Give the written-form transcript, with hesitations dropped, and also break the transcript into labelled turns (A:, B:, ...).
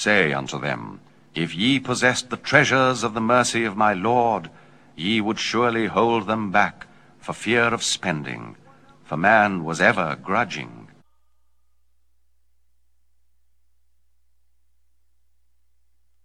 A: Say unto them, If ye possessed the treasures of the mercy of my Lord, ye would surely hold them back for fear of spending, for man was ever grudging.